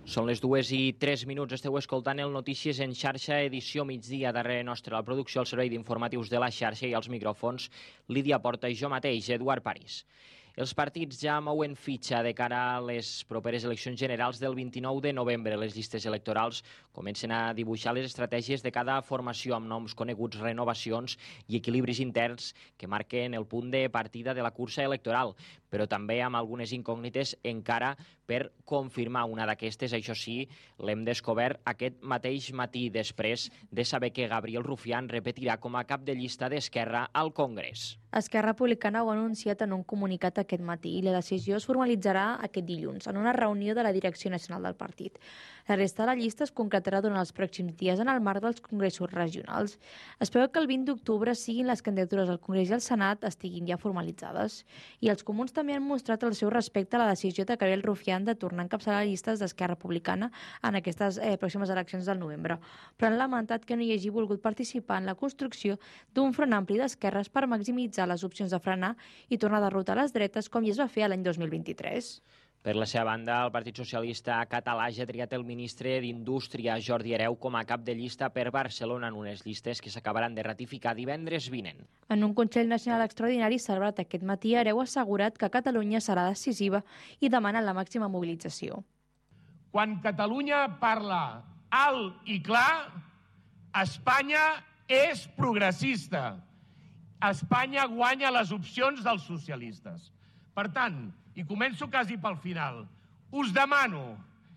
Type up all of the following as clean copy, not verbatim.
Són les 2:03. Esteu escoltant el Notícies en xarxa, edició migdia. Darrere nostre la producció, el servei d'informatius de la xarxa, i als micròfons Lídia Porta i jo mateix, Eduard París. Els partits ja mouen fitxa de cara a les properes eleccions generals del 29 de novembre. Les llistes electorals comencen a dibuixar les estratègies de cada formació amb noms coneguts, renovacions i equilibris interns que marquen el punt de partida de la cursa electoral, però també amb algunes incògnites encara per confirmar. Una d'aquestes, això sí, l'hem descobert aquest mateix matí, després de saber que Gabriel Rufián repetirà com a cap de llista d'Esquerra al Congrés. Esquerra Republicana ho ha anunciat en un comunicat aquest matí i la decisió es formalitzarà aquest dilluns en una reunió de la Direcció Nacional del partit. La resta de la llista es concretarà durant els pròxims dies en el marc dels congressos regionals. Es preveu que el 20 d'octubre siguin les candidatures al Congrés i al Senat estiguin ja formalitzades. I els comuns també han mostrat el seu respecte a la decisió de Gabriel Rufián de tornar a encapçalar llistes d'Esquerra Republicana en aquestes pròximes eleccions del novembre, però han lamentat que no hi hagi volgut participar en la construcció d'un front ampli d'esquerres per maximitzar les opcions de frenar i tornar a derrotar les dretes, com ja es va fer l'any 2023. Per la seva banda, el Partit Socialista català ja ha triat el ministre d'Indústria, Jordi Hereu, com a cap de llista per Barcelona en unes llistes que s'acabaran de ratificar divendres vinent. En un Consell Nacional Extraordinari celebrat aquest matí, Hereu ha assegurat que Catalunya serà decisiva i demana la màxima mobilització. Quan Catalunya parla alt i clar, Espanya és progressista. Espanya guanya les opcions dels socialistes. Per tant, i començo quasi pel final, us demano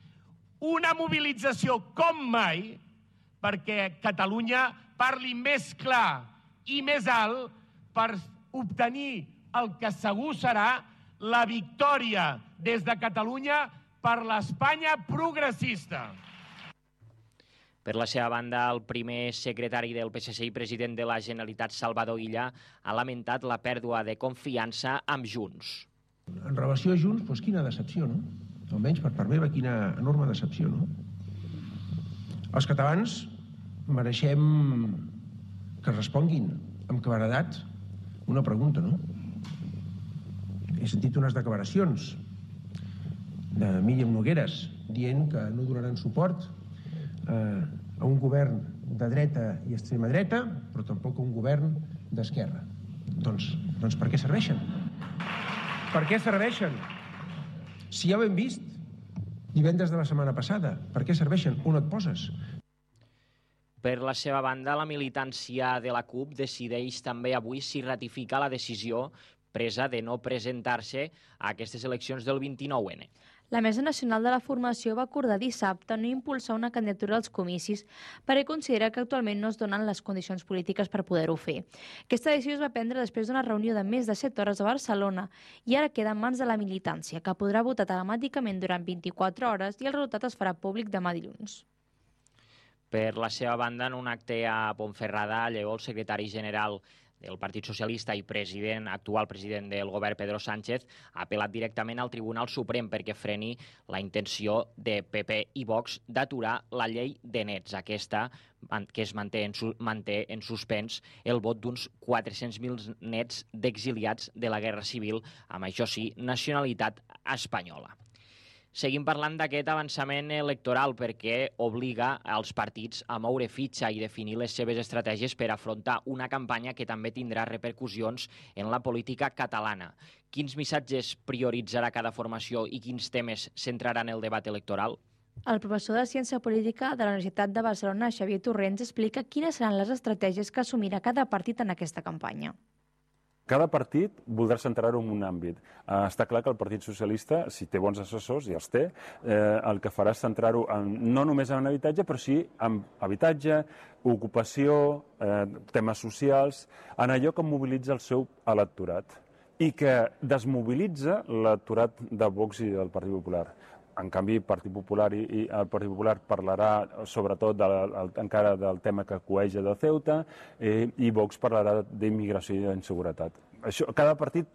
una mobilització com mai perquè Catalunya parli més clar i més alt per obtenir el que segur serà la victòria des de Catalunya per l'Espanya progressista. Per la seva banda, el primer secretari del PSC i president de la Generalitat, Salvador Illa, ha lamentat la pèrdua de confiança amb Junts. En relació a Junts, doncs quina decepció, no? Almenys per part meva, quina enorme decepció, no? Els catalans mereixem que responguin amb claredat una pregunta, no? He sentit unes declaracions de Míriam Nogueras dient que no donaran suport a un govern de dreta i extrema dreta, però tampoc a un govern d'esquerra. Doncs per què serveixen? Per què serveixen? Si ja ho hem vist divendres de la setmana passada, per què serveixen? On et poses? Per la seva banda, la militància de la CUP decideix també avui si ratifica la decisió presa de no presentar-se a aquestes eleccions del 29N. La Mesa Nacional de la Formació va acordar dissabte no impulsar una candidatura als comicis perquè considera que actualment no es donen les condicions polítiques per poder-ho fer. Aquesta decisió es va prendre després d'una reunió de més de 7 hores a Barcelona i ara queda en mans de la militància, que podrà votar telemàticament durant 24 hores i el resultat es farà públic demà dilluns. Per la seva banda, en un acte a Ponferrada, Lleó, el secretari general del Partit Socialista i actual president del govern, Pedro Sánchez, ha apel·lat directament al Tribunal Suprem perquè freni la intenció de PP i Vox d'aturar la llei de nets. Aquesta que es manté en suspens el vot d'uns 400.000 nets d'exiliats de la Guerra Civil, amb això sí, nacionalitat espanyola. Seguim parlant d'aquest avançament electoral perquè obliga als partits a moure fitxa i definir les seves estratègies per afrontar una campanya que també tindrà repercussions en la política catalana. Quins missatges prioritzarà cada formació i quins temes centraran el debat electoral? El professor de Ciència Política de la Universitat de Barcelona, Xavier Torrents, explica quines seran les estratègies que assumirà cada partit en aquesta campanya. Cada partit voldrà centrar-ho en un àmbit. Està clar que el Partit Socialista, si té bons assessors, i els té, el que farà és centrar-ho no només en habitatge, però sí en habitatge, ocupació, temes socials, en allò que mobilitza el seu electorat i que desmobilitza l'electorat de Vox i del Partit Popular. En canvi, el Partit Popular parlarà sobretot encara del tema que coeja de Ceuta i Vox parlarà d'immigració i d'inseguretat. Cada partit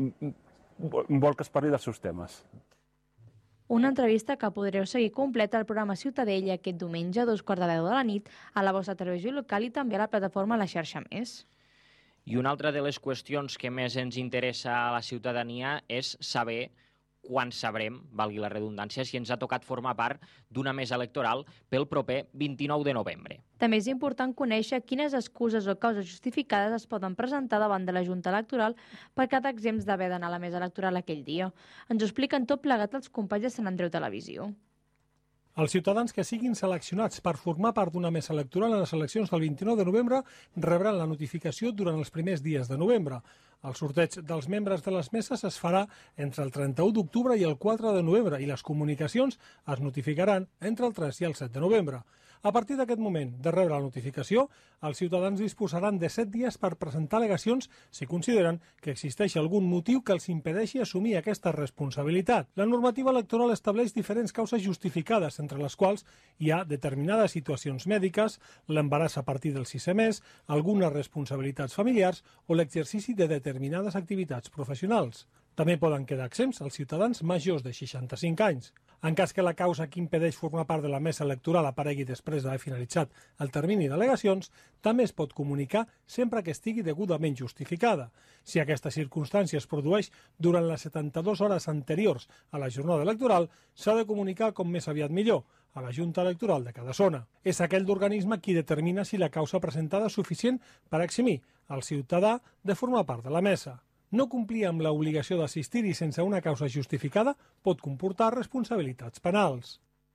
vol que es parli dels seus temes. Una entrevista que podreu seguir completa al programa Ciutadella aquest diumenge a 2:15 de la nit a la vostra televisió local i també a la plataforma La Xarxa Més. I una altra de les qüestions que més ens interessa a la ciutadania és saber quan sabrem, valgui la redundància, si ens ha tocat formar part d'una mesa electoral pel proper 29 de novembre. També és important conèixer quines excuses o causes justificades es poden presentar davant de la Junta Electoral per quedar exempts d'haver d'anar a la mesa electoral aquell dia. Ens ho expliquen tot plegat els companys de Sant Andreu Televisió. Els ciutadans que siguin seleccionats per formar part d'una mesa electoral en les eleccions del 29 de novembre rebran la notificació durant els primers dies de novembre. El sorteig dels membres de les meses es farà entre el 31 d'octubre i el 4 de novembre i les comunicacions es notificaran entre el 3 i el 7 de novembre. A partir d'aquest moment de rebre la notificació, els ciutadans disposaran de 7 dies per presentar al·legacions si consideren que existeix algun motiu que els impedeixi assumir aquesta responsabilitat. La normativa electoral estableix diferents causes justificades, entre les quals hi ha determinades situacions mèdiques, l'embaràs a partir del 6è mes, algunes responsabilitats familiars o l'exercici de determinades activitats professionals. També poden quedar exempts els ciutadans majors de 65 anys. En cas que la causa que impedeix formar part de la mesa electoral aparegui després d'haver finalitzat el termini d'al·legacions, també es pot comunicar sempre que estigui degudament justificada. Si aquesta circumstància es produeix durant les 72 hores anteriors a la jornada electoral, s'ha de comunicar com més aviat millor a la Junta Electoral de cada zona. És aquell d'organisme qui determina si la causa presentada és suficient per eximir el ciutadà de formar part de la mesa. No complir amb l'obligació d'assistir-hi sense una causa justificada pot comportar responsabilitats penals.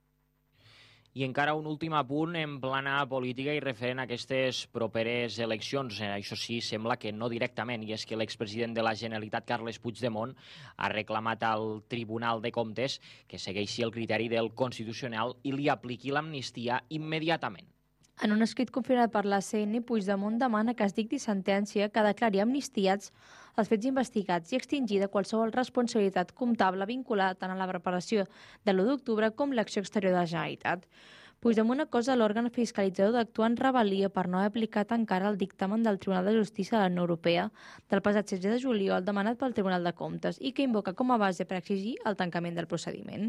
I encara un últim apunt en plana política i referent a aquestes properes eleccions. Això sí, sembla que no directament, i és que l'expresident de la Generalitat, Carles Puigdemont, ha reclamat al Tribunal de Comptes que segueixi el criteri del Constitucional i li apliqui l'amnistia immediatament. En un escrit confirmat per la CN, Puigdemont demana que es dicti sentència que declari amnistiats els fets investigats i extingir de qualsevol responsabilitat comptable vinculada tant a la preparació de l'1 d'octubre com l'acció exterior de la Generalitat. Puigdemont acusa l'òrgan fiscalitzador d'actuar en rebel·lia per no haver aplicat encara el dictamen del Tribunal de Justícia de la Unió Europea del passat 16 de juliol demanat pel Tribunal de Comptes i que invoca com a base per exigir el tancament del procediment.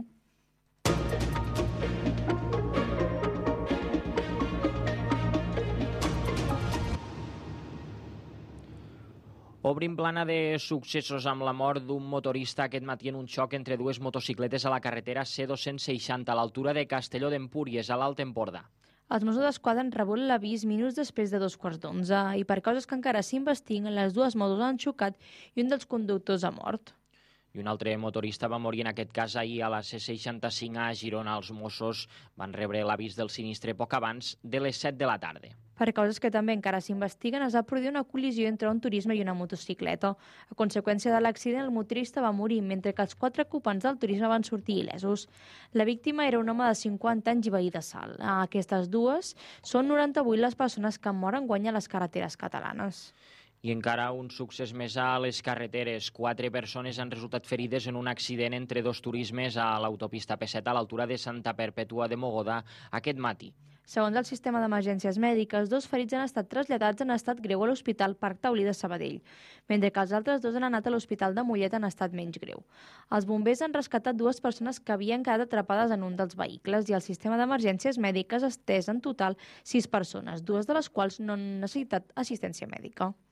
Obrim plana de successos amb la mort d'un motorista aquest matí en un xoc entre dues motocicletes a la carretera C260 a l'altura de Castelló d'Empúries, a l'Alt Empordà. Els Mossos d'Esquadra han rebut l'avís minuts després de 2:15 i per causes que encara s'investiguen, les dues motos han xocat i un dels conductors ha mort. I un altre motorista va morir en aquest cas ahir a la C65 a Girona. Els Mossos van rebre l'avís del sinistre poc abans de les 7 de la tarda. Per causes que també encara s'investiguen, es va produir una col·lisió entre un turisme i una motocicleta. A conseqüència de l'accident, el motorista va morir, mentre que els 4 ocupants del turisme van sortir il·lesos. La víctima era un home de 50 anys i veí de Salt. Aquestes dues són 98 les persones que moren guany a les carreteres catalanes. I encara un succés més a les carreteres. 4 persones han resultat ferides en un accident entre dos turismes a l'autopista P7 a l'altura de Santa Perpètua de Mogoda aquest matí. Segons el sistema d'emergències mèdiques, 2 ferits han estat traslladats en estat greu a l'Hospital Parc Taulí de Sabadell, mentre que els altres 2 han anat a l'Hospital de Mollet en estat menys greu. Els bombers han rescatat 2 persones que havien quedat atrapades en un dels vehicles i el sistema d'emergències mèdiques ha estès en total 6 persones, 2 de les quals no han necessitat assistència mèdica.